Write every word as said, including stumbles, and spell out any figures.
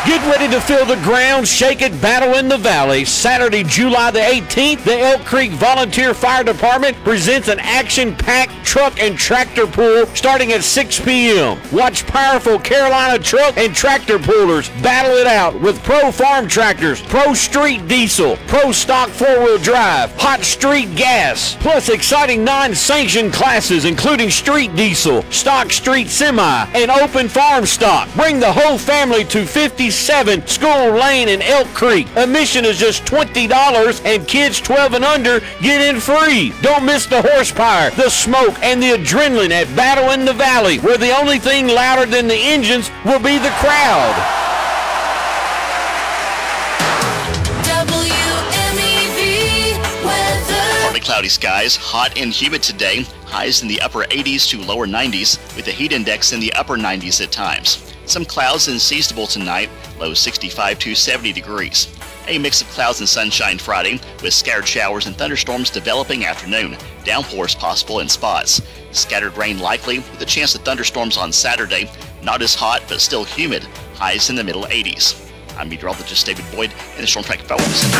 Get ready to feel the ground shake at Battle in the Valley. Saturday, July the eighteenth, the Elk Creek Volunteer Fire Department presents an action-packed truck and tractor pull starting at six p.m. Watch powerful Carolina truck and tractor pullers battle it out with Pro Farm Tractors, Pro Street Diesel, Pro Stock four-wheel drive, Hot Street Gas, plus exciting non-sanctioned classes including Street Diesel, Stock Street Semi, and Open Farm Stock. Bring the whole family to fifty-seven School Lane in Elk Creek. Admission is just twenty dollars and kids twelve and under get in free. Don't miss the horsepower, the smoke, and the adrenaline at Battle in the Valley, where the only thing louder than the engines will be the crowd. W M E V weather. Partly cloudy skies, hot and humid today. Highs in the upper eighties to lower nineties, with the heat index in the upper nineties at times. Some clouds and seasonable tonight, low sixty-five to seventy degrees. A mix of clouds and sunshine Friday, with scattered showers and thunderstorms developing afternoon. Downpours possible in spots. Scattered rain likely, with a chance of thunderstorms on Saturday. Not as hot, but still humid. Highs in the middle eighties. I'm meteorologist David Boyd in the Storm Track Weather Center.